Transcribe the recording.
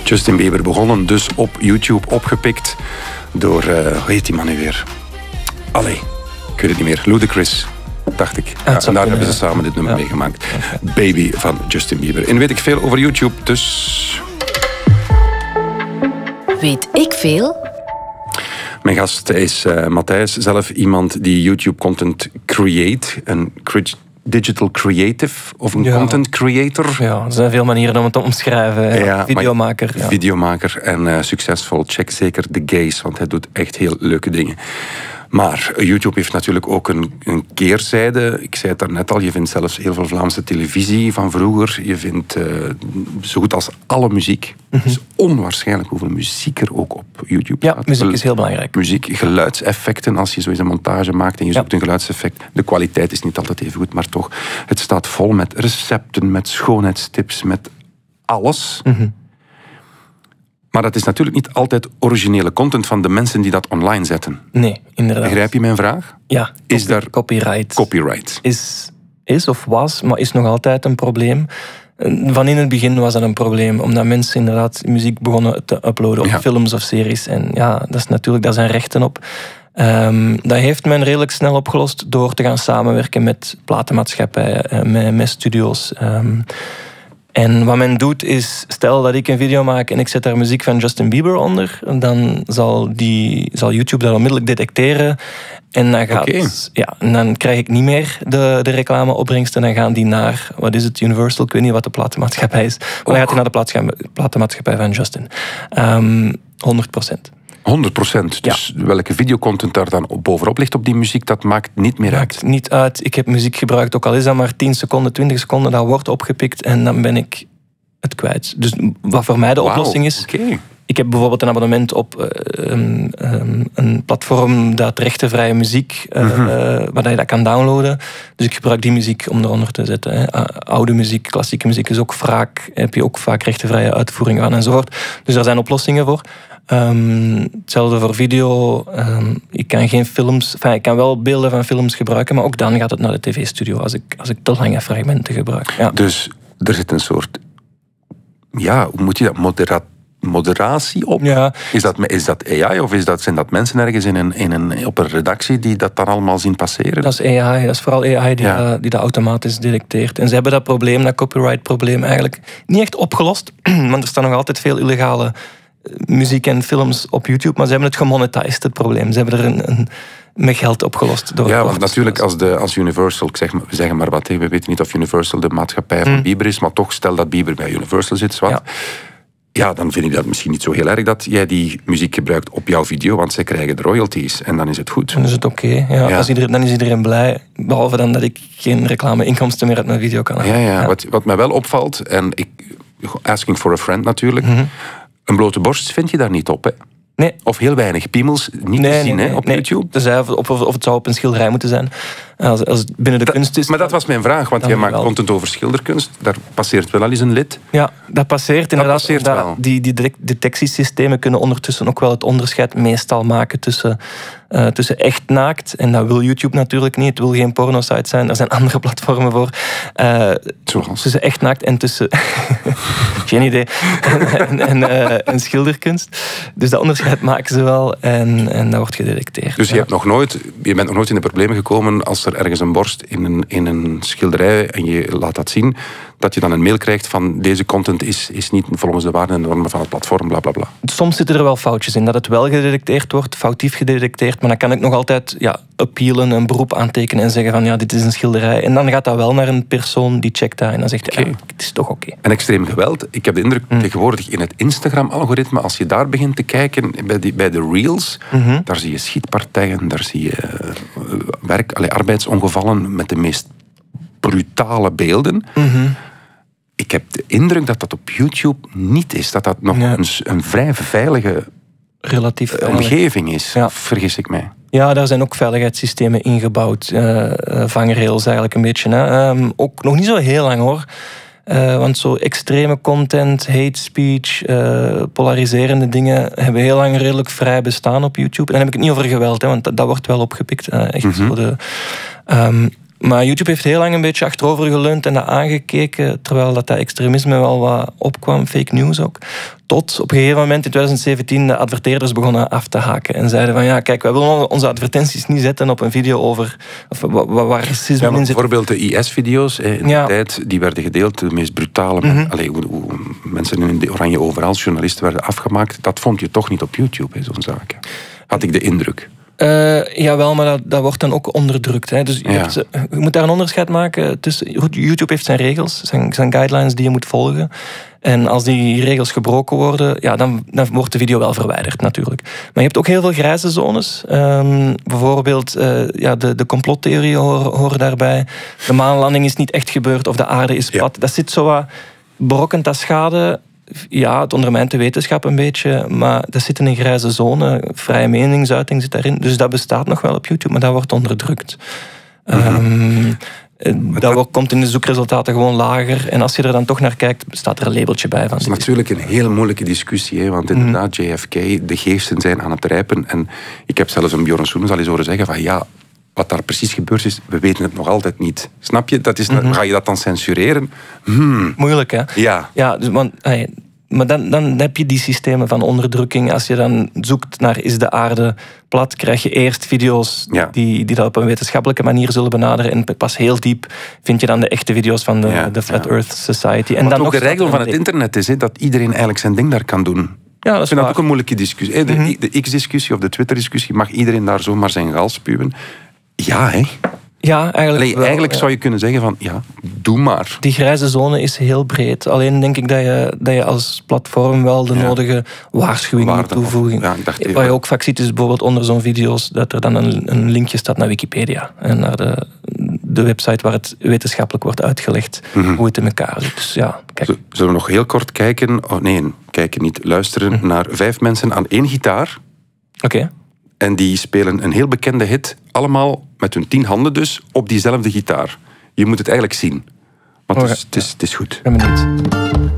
Justin Bieber begonnen dus op YouTube, opgepikt door, hoe heet die man nu weer? Allee, ik weet het niet meer. Ludacris, dacht ik. Ja, en daar hebben ze samen dit nummer meegemaakt. Baby van Justin Bieber. En weet ik veel over YouTube, dus... Weet ik veel? Mijn gast is Matthijs, zelf iemand die YouTube-content create. Een digital creative of een content creator. Ja, er zijn veel manieren om het te omschrijven. Ja, videomaker. Ja. Videomaker en succesvol. Check zeker The Gaze, want hij doet echt heel leuke dingen. Maar YouTube heeft natuurlijk ook een keerzijde. Ik zei het daarnet al, je vindt zelfs heel veel Vlaamse televisie van vroeger. Je vindt zo goed als alle muziek. Het is onwaarschijnlijk hoeveel muziek er ook op YouTube staat. Ja, muziek is heel belangrijk. Muziek, geluidseffecten, als je zo eens een montage maakt en je zoekt een geluidseffect. De kwaliteit is niet altijd even goed, maar toch. Het staat vol met recepten, met schoonheidstips, met alles. Maar dat is natuurlijk niet altijd originele content van de mensen die dat online zetten. Nee, inderdaad. Begrijp je mijn vraag? Ja, is daar copyright. Is of was, maar is nog altijd een probleem. Van in het begin was dat een probleem, omdat mensen inderdaad muziek begonnen te uploaden op films of series. En ja, dat is natuurlijk, daar zijn rechten op. Dat heeft men redelijk snel opgelost door te gaan samenwerken met platenmaatschappijen, met studio's. En wat men doet is, stel dat ik een video maak en ik zet daar muziek van Justin Bieber onder, dan zal YouTube dat onmiddellijk detecteren. En dan, en dan krijg ik niet meer de reclameopbrengsten. Dan gaan die naar, wat is het, Universal? Ik weet niet wat de platenmaatschappij is. Maar dan gaat die naar de platenmaatschappij van Justin. 100%. 100%. Dus welke videocontent daar dan bovenop ligt op die muziek, dat maakt niet meer uit? Maakt niet uit. Ik heb muziek gebruikt, ook al is dat maar 10 seconden, 20 seconden, dat wordt opgepikt en dan ben ik het kwijt. Dus wat voor mij de oplossing is... Ik heb bijvoorbeeld een abonnement op een platform dat rechtenvrije muziek, waar je dat kan downloaden. Dus ik gebruik die muziek om eronder te zetten. Oude muziek, klassieke muziek, is ook vaak, heb je ook vaak rechtenvrije uitvoeringen van enzovoort. Dus daar zijn oplossingen voor. Hetzelfde voor video. Ik kan geen films... ik kan wel beelden van films gebruiken, maar ook dan gaat het naar de tv-studio als ik te lange fragmenten gebruik. Ja. Dus er zit een soort... Ja, hoe moet je dat... moderatie op? Ja. Is dat AI of zijn dat mensen ergens op een redactie die dat dan allemaal zien passeren? Dat is AI, dat is vooral AI die dat automatisch detecteert. En ze hebben dat probleem, dat copyright-probleem, eigenlijk niet echt opgelost. Want er staan nog altijd veel illegale muziek en films op YouTube, maar ze hebben het gemonetized, het probleem. Ze hebben er met geld opgelost. Want natuurlijk als Universal, we zeggen maar wat, we weten niet of Universal de maatschappij van Bieber is, maar toch, stel dat Bieber bij Universal zit, ja, dan vind ik dat misschien niet zo heel erg dat jij die muziek gebruikt op jouw video, want zij krijgen de royalties en dan is het goed. Dan is het oké. Dan is iedereen blij, behalve dan dat ik geen reclame-inkomsten meer uit mijn video kan halen. Ja. Wat mij wel opvalt, en asking for a friend natuurlijk, een blote borst vind je daar niet op, hè? Nee. Of heel weinig piemels niet te zien op YouTube. Dus of het zou op een schilderij moeten zijn. Als het binnen de kunst is. Maar dat was mijn vraag, want jij maakt content over schilderkunst. Daar passeert wel al eens een lid. Ja, dat passeert inderdaad. Dat passeert wel. Die detectiesystemen kunnen ondertussen ook wel het onderscheid meestal maken tussen echt naakt. En dat wil YouTube natuurlijk niet. Het wil geen porno-site zijn. Er zijn andere platformen voor. Tussen echt naakt en tussen... geen idee. en schilderkunst. Dus dat onderscheid maken ze wel en dat wordt gedetecteerd. Dus je bent nog nooit in de problemen gekomen als er ergens een borst in een schilderij en je laat dat zien, dat je dan een mail krijgt van deze content is niet volgens de waarden en normen van het platform, bla bla bla. Soms zitten er wel foutjes in, dat het wel gedetecteerd wordt, foutief gedetecteerd, maar dan kan ik nog altijd appealen, een beroep aantekenen en zeggen van dit is een schilderij. En dan gaat dat wel naar een persoon die checkt dat en dan zegt het is toch oké. En extreem geweld, ik heb de indruk tegenwoordig in het Instagram-algoritme, als je daar begint te kijken, bij de Reels, daar zie je schietpartijen, daar zie je arbeidsongevallen met de meest brutale beelden. Ik heb de indruk dat dat op YouTube niet is. Dat dat nog een vrij veilige omgeving is. Ja. Vergis ik mij? Ja, daar zijn ook veiligheidssystemen ingebouwd. Vangrails eigenlijk een beetje. Ook nog niet zo heel lang hoor. Want zo extreme content, hate speech, polariserende dingen hebben heel lang redelijk vrij bestaan op YouTube. En dan heb ik het niet over geweld, want dat wordt wel opgepikt. Echt zo Maar YouTube heeft heel lang een beetje achterover geleund en dat aangekeken, terwijl dat extremisme wel wat opkwam, fake news ook. Tot op een gegeven moment in 2017 de adverteerders begonnen af te haken en zeiden van ja, kijk, wij willen onze advertenties niet zetten op een video over waar racisme in zit. Bijvoorbeeld de IS-video's in de tijd, die werden gedeeld, de meest brutale, hoe mensen in de oranje overal, journalisten werden afgemaakt. Dat vond je toch niet op YouTube, zo'n zaken. Had ik de indruk. Jawel, maar dat wordt dan ook onderdrukt. Hè. Dus je moet daar een onderscheid maken tussen... YouTube heeft zijn regels, zijn guidelines die je moet volgen. En als die regels gebroken worden, ja, dan wordt de video wel verwijderd natuurlijk. Maar je hebt ook heel veel grijze zones. Bijvoorbeeld de complottheorieën horen daarbij. De maanlanding is niet echt gebeurd of de aarde is plat. Dat zit zo wat berokkend als schade. Ja, het ondermijnt de wetenschap een beetje, maar dat zit in een grijze zone. Vrije meningsuiting zit daarin. Dus dat bestaat nog wel op YouTube, maar dat wordt onderdrukt. Dat komt in de zoekresultaten gewoon lager. En als je er dan toch naar kijkt, staat er een labeltje bij. Van dat is natuurlijk een hele moeilijke discussie. Hè? Want inderdaad, JFK, de geesten zijn aan het rijpen. En ik heb zelfs een Björn Soenens al eens horen zeggen van ja, wat daar precies gebeurd is, we weten het nog altijd niet. Snap je? Dat is, ga je dat dan censureren? Moeilijk, hè? Ja. Dus, maar dan heb je die systemen van onderdrukking. Als je dan zoekt naar is de aarde plat, krijg je eerst video's die dat op een wetenschappelijke manier zullen benaderen. En pas heel diep vind je dan de echte video's van de Flat Earth Society. En dan ook de regel van het internet is dat iedereen eigenlijk zijn ding daar kan doen. Ja, dat is waar. ook een moeilijke discussie. De X-discussie of de Twitter-discussie, mag iedereen daar zomaar zijn gal spuwen? Ja, hè? Ja, eigenlijk zou je kunnen zeggen van, ja, doe maar. Die grijze zone is heel breed. Alleen denk ik dat je als platform wel de nodige waarschuwing moet toevoegen. Wat je ook vaak ziet is bijvoorbeeld onder zo'n video's dat er dan een linkje staat naar Wikipedia. En naar de website waar het wetenschappelijk wordt uitgelegd hoe het in elkaar zit. Dus ja, kijk. Zullen we nog heel kort kijken, luisteren naar 5 mensen aan 1 gitaar. Oké. En die spelen een heel bekende hit, allemaal met hun 10 handen dus, op diezelfde gitaar. Je moet het eigenlijk zien. Want het is goed. Ik ben benieuwd.